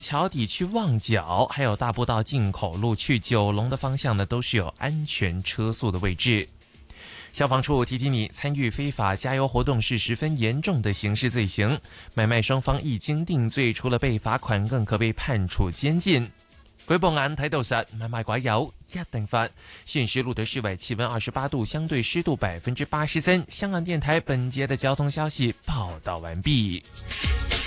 桥底去旺角，还有大步道进口路去九龙的方向呢，都是有安全车速的位置。消防处提提你，参与非法加油活动是十分严重的刑事罪行，买卖双方一经定罪，除了被罚款，更可被判处监禁。舉報眼睇到實，買賣拐油一定罰。現時路的室外氣溫28度，相對濕度83%。香港電台本節的交通消息報道完畢。